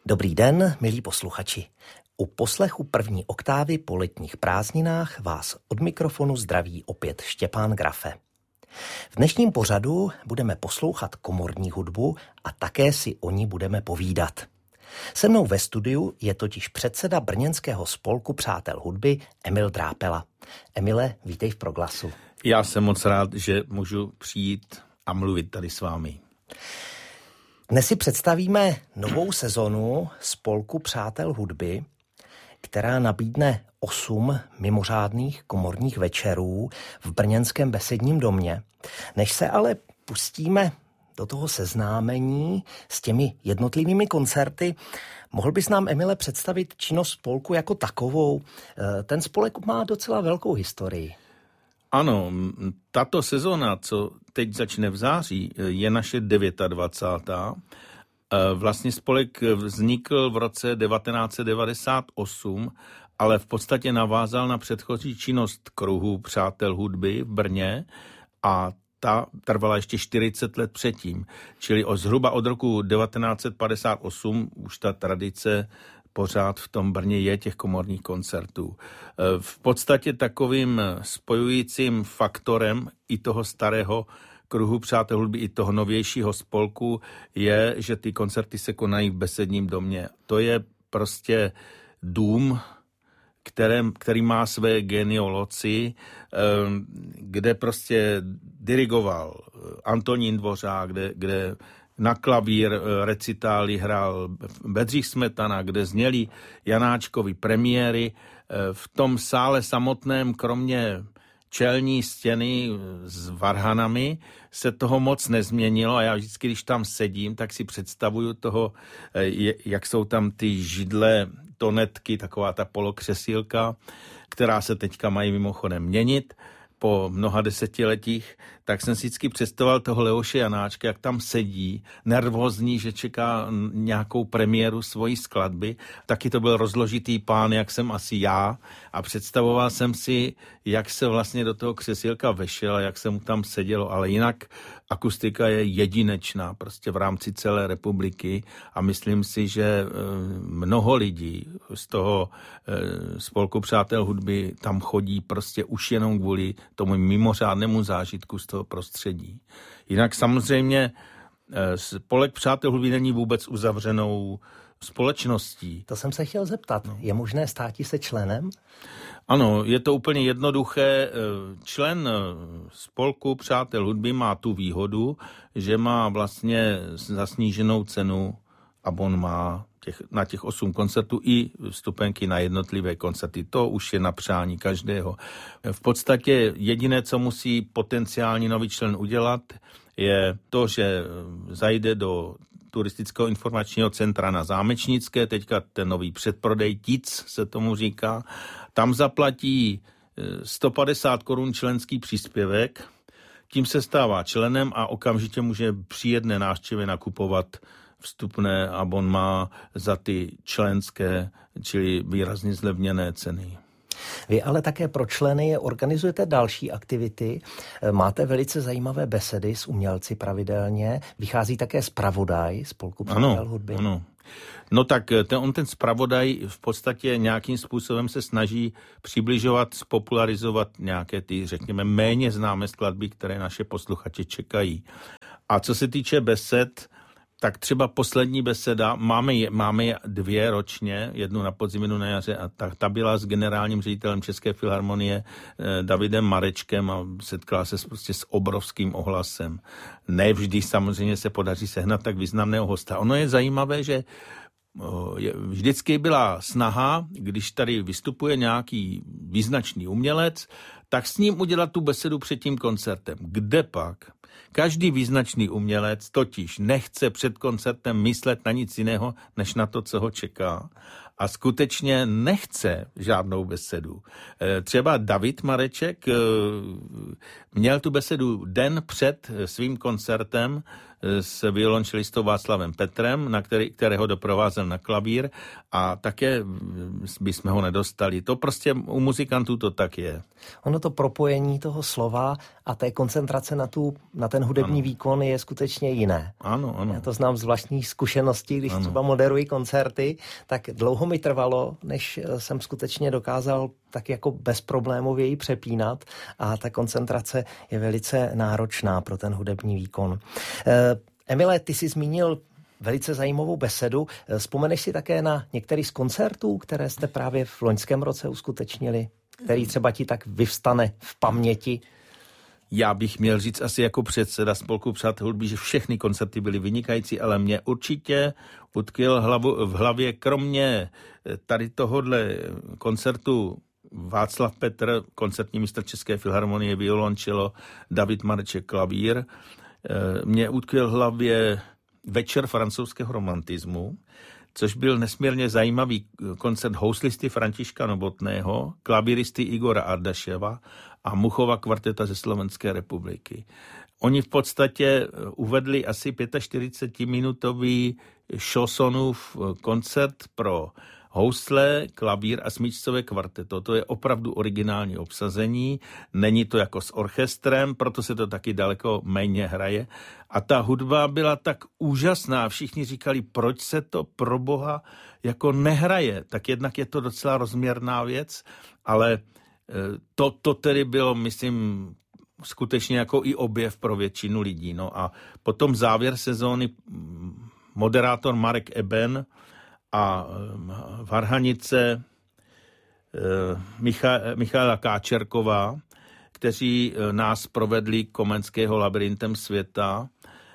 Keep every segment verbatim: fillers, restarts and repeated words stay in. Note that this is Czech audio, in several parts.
Dobrý den, milí posluchači. U poslechu první oktávy po letních prázdninách vás od mikrofonu zdraví opět Štěpán Grafe. V dnešním pořadu budeme poslouchat komorní hudbu a také si o ní budeme povídat. Se mnou ve studiu je totiž předseda brněnského spolku Přátel hudby Emil Drápela. Emile, vítej v Proglasu. Já jsem moc rád, že můžu přijít a mluvit tady s vámi. Dnes si představíme novou sezonu spolku Přátel hudby, která nabídne osm mimořádných komorních večerů v brněnském Besedním domě. Než se ale pustíme do toho seznámení s těmi jednotlivými koncerty, mohl bys nám, Emile, představit činnost spolku jako takovou? Ten spolek má docela velkou historii. Ano, tato sezona, co teď začne v září, je naše dvacátá devátá Vlastně spolek vznikl v roce devatenáct set devadesát osm, ale v podstatě navázal na předchozí činnost kruhu Přátel hudby v Brně a ta trvala ještě čtyřicet let předtím. Čili o zhruba od roku devatenáct set padesát osm už ta tradice pořád v tom Brně je těch komorních koncertů. V podstatě takovým spojujícím faktorem i toho starého kruhu Přátel hudby, i toho novějšího spolku je, že ty koncerty se konají v Besedním domě. To je prostě dům, kterém, který má své genioloci, kde prostě dirigoval Antonín Dvořák, kde, kde na klavír recitály hrál Bedřich Smetana, kde zněly Janáčkovy premiéry. V tom sále samotném, kromě čelní stěny s varhanami, se toho moc nezměnilo a já vždycky, když tam sedím, tak si představuju toho, jak jsou tam ty židle, tonetky, taková ta polokřesílka, která se teďka mají mimochodem měnit po mnoha desetiletích, tak jsem si vždycky představoval toho Leoše Janáčka, jak tam sedí, nervózní, že čeká nějakou premiéru svojí skladby. Taky to byl rozložitý pán, jak jsem asi já, a představoval jsem si, jak se vlastně do toho křesílka vešel a jak se mu tam sedělo, ale jinak akustika je jedinečná prostě v rámci celé republiky a myslím si, že mnoho lidí z toho spolku Přátel hudby tam chodí prostě už jenom kvůli tomu mimořádnému zážitku z toho prostředí. Jinak samozřejmě spolek Přátel hudby není vůbec uzavřenou společností. To jsem se chtěl zeptat. No. Je možné státi se členem? Ano, je to úplně jednoduché. Člen spolku Přátel hudby má tu výhodu, že má vlastně za sníženou cenu abonmá těch, na těch osm koncertů i vstupenky na jednotlivé koncerty. To už je na přání každého. V podstatě jediné, co musí potenciální nový člen udělat, je to, že zajde do turistického informačního centra na Zámečnické, teďka ten nový předprodej T I C se tomu říká, tam zaplatí sto padesát korun členský příspěvek, tím se stává členem a okamžitě může při jedné návštěvě nakupovat vstupné abonmá za ty členské, čili výrazně zlevněné ceny. Vy ale také pro členy organizujete další aktivity. Máte velice zajímavé besedy s umělci pravidelně. Vychází také zpravodaj spolku Přátel hudby. Ano. No tak ten, on ten zpravodaj v podstatě nějakým způsobem se snaží přibližovat, spopularizovat nějaké ty, řekněme, méně známé skladby, které naše posluchače čekají. A co se týče besed, tak třeba poslední beseda, máme, je, máme je dvě ročně, jednu na podzim, jednu na jaře a ta, ta byla s generálním ředitelem České filharmonie eh, Davidem Marečkem a setkala se prostě s obrovským ohlasem. Ne vždy samozřejmě se podaří sehnat tak významného hosta. Ono je zajímavé, že oh, je, vždycky byla snaha, když tady vystupuje nějaký význačný umělec, tak s ním udělat tu besedu před tím koncertem. Kde pak? Každý význačný umělec totiž nechce před koncertem myslet na nic jiného, než na to, co ho čeká. A skutečně nechce žádnou besedu. Třeba David Mareček měl tu besedu den před svým koncertem s violončelistou Václavem Petrem, na který, kterého doprovázel na klavír a také bychom ho nedostali. To prostě u muzikantů to tak je. Ono to propojení toho slova a té koncentrace na, tu, na ten hudební ano. výkon je skutečně jiné. Ano, ano. Já to znám z vlastních zkušeností, když ano. třeba moderuji koncerty, tak dlouho mi trvalo, než jsem skutečně dokázal tak jako bezproblémově ji přepínat a ta koncentrace je velice náročná pro ten hudební výkon. E, Emile, ty jsi zmínil velice zajímavou besedu. Vzpomeneš si také na některý z koncertů, které jste právě v loňském roce uskutečnili, který třeba ti tak vyvstane v paměti? Já bych měl říct asi jako předseda Spolku přátel hudby, že všechny koncerty byly vynikající, ale mě určitě utkvěl hlavu, v hlavě, kromě tady tohodle koncertu Václav Petr, koncertní mistr České filharmonie, violončelo, David Mareček, klavír. Mě utkvěl v hlavě Večer francouzského romantismu, což byl nesmírně zajímavý koncert houslisty Františka Novotného, klavíristy Igora Ardaševa a Muchova kvarteta ze Slovenské republiky. Oni v podstatě uvedli asi čtyřicetipětiminutový Chaussonův koncert pro housle, klavír a smyčcové kvarteto. To je opravdu originální obsazení, není to jako s orchestrem, proto se to taky daleko méně hraje. A ta hudba byla tak úžasná, všichni říkali, proč se to pro boha jako nehraje. Tak jednak je to docela rozměrná věc, ale to, to tedy bylo, myslím, skutečně jako i objev pro většinu lidí. No a potom závěr sezóny moderátor Marek Eben a varhanice Micha, Michála Káčerková, kteří nás provedli Komenského labyrintem světa.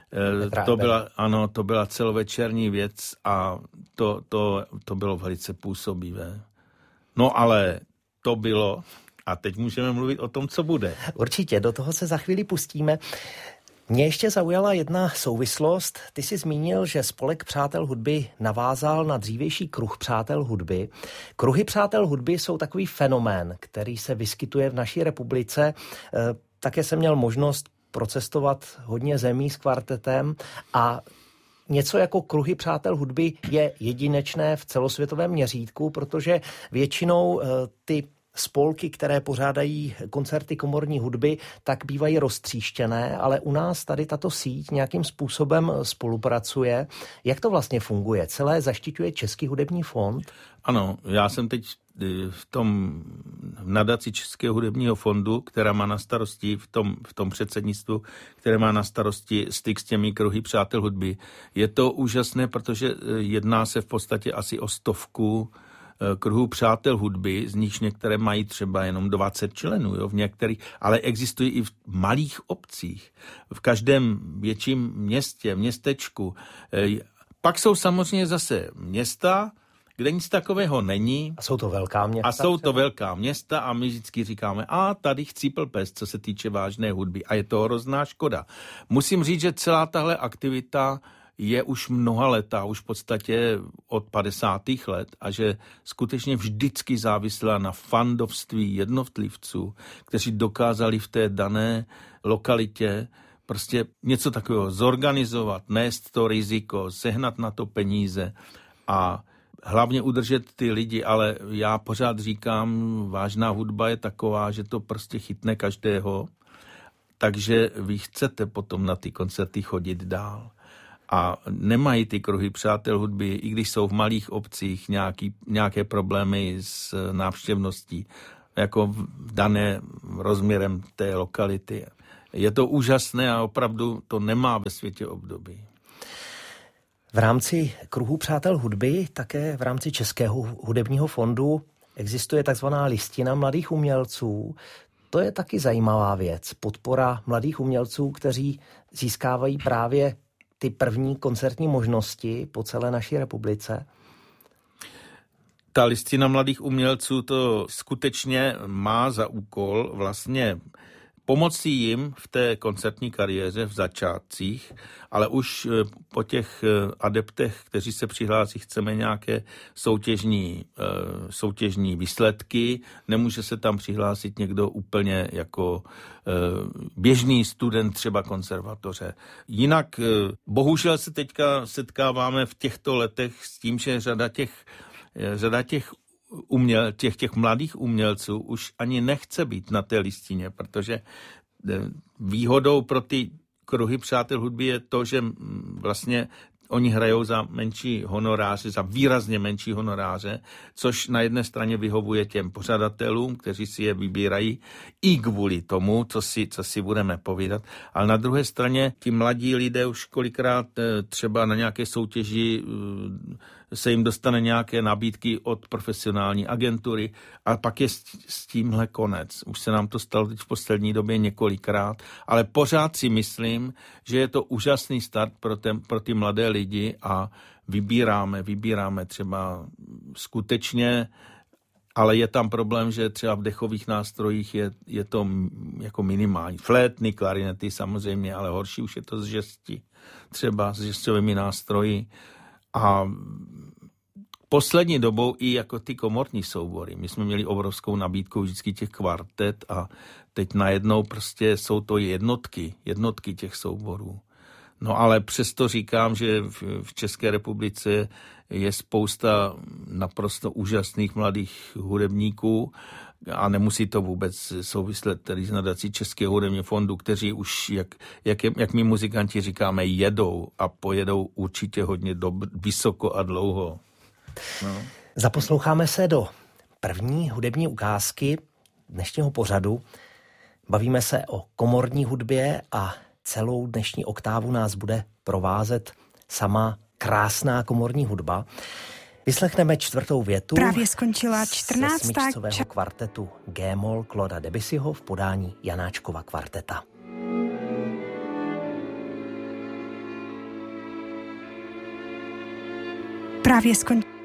To byla, ano, to byla celovečerní věc a to, to, to bylo velice působivé. No ale to bylo a teď můžeme mluvit o tom, co bude. Určitě, do toho se za chvíli pustíme. Mě ještě zaujala jedna souvislost. Ty jsi zmínil, že Spolek přátel hudby navázal na dřívější kruh přátel hudby. Kruhy přátel hudby jsou takový fenomén, který se vyskytuje v naší republice. Také jsem měl možnost procestovat hodně zemí s kvartetem a něco jako kruhy přátel hudby je jedinečné v celosvětovém měřítku, protože většinou ty spolky, které pořádají koncerty komorní hudby, tak bývají roztříštěné, ale u nás tady tato síť nějakým způsobem spolupracuje. Jak to vlastně funguje? Celé zaštiťuje Český hudební fond? Ano, já jsem teď v tom nadaci Českého hudebního fondu, která má na starosti v tom, v tom předsednictvu, které má na starosti styk s těmi kruhy přátel hudby. Je to úžasné, protože jedná se v podstatě asi o stovku kruhů přátel hudby, z nichž některé mají třeba jenom dvacet členů, jo, v některých, ale existují i v malých obcích, v každém větším městě, městečku. Pak jsou samozřejmě zase města, kde nic takového není. A jsou to velká města. A jsou to velká města a my vždycky říkáme, a tady chcípl pes, co se týče vážné hudby. A je to hrozná škoda. Musím říct, že celá tahle aktivita je už mnoha letá, už v podstatě od padesátých let a že skutečně vždycky závisela na fandovství jednotlivců, kteří dokázali v té dané lokalitě prostě něco takového zorganizovat, nést to riziko, sehnat na to peníze a hlavně udržet ty lidi, ale já pořád říkám, vážná hudba je taková, že to prostě chytne každého, takže vy chcete potom na ty koncerty chodit dál. A nemají ty kruhy přátel hudby, i když jsou v malých obcích nějaký, nějaké problémy s návštěvností, jako dané rozměrem té lokality. Je to úžasné a opravdu to nemá ve světě období. V rámci kruhu přátel hudby, také v rámci Českého hudebního fondu existuje takzvaná listina mladých umělců. To je taky zajímavá věc. Podpora mladých umělců, kteří získávají právě ty první koncertní možnosti po celé naší republice. Ta listina mladých umělců to skutečně má za úkol vlastně pomoci jim v té koncertní kariéře v začátcích, ale už po těch adeptech, kteří se přihlásí, chceme nějaké soutěžní, soutěžní výsledky. Nemůže se tam přihlásit někdo úplně jako běžný student třeba konzervatoře. Jinak bohužel se teďka setkáváme v těchto letech s tím, že řada těch, řada těch uměl, těch, těch mladých umělců už ani nechce být na té listině, protože výhodou pro ty kruhy přátel hudby je to, že vlastně oni hrajou za menší honoráře, za výrazně menší honoráře, což na jedné straně vyhovuje těm pořadatelům, kteří si je vybírají i kvůli tomu, co si, co si budeme povídat. Ale na druhé straně ti mladí lidé už kolikrát třeba na nějaké soutěži se jim dostane nějaké nabídky od profesionální agentury a pak je s tímhle konec. Už se nám to stalo teď v poslední době několikrát, ale pořád si myslím, že je to úžasný start pro, ten, pro ty mladé lidi a vybíráme, vybíráme třeba skutečně, ale je tam problém, že třeba v dechových nástrojích je, je to jako minimální. Flétny, klarinety samozřejmě, ale horší už je to z žesti, třeba s žestovými nástroji. A poslední dobou i jako ty komorní soubory. My jsme měli obrovskou nabídku vždycky těch kvartet a teď najednou prostě jsou to jednotky, jednotky těch souborů. No ale přesto říkám, že v, v České republice je spousta naprosto úžasných mladých hudebníků a nemusí to vůbec souvislet tedy s nadací Českého hudebního fondu, kteří už, jak, jak, jak my muzikanti říkáme, jedou a pojedou určitě hodně do, vysoko a dlouho. No. Zaposloucháme se do první hudební ukázky dnešního pořadu. Bavíme se o komorní hudbě a celou dnešní oktávu nás bude provázet sama krásná komorní hudba. Vyslechneme čtvrtou větu. Právě skončila čtrnáctá ze smyčcového kvartetu G-moll Clauda Debussyho v podání Janáčkova kvarteta. Právě skončila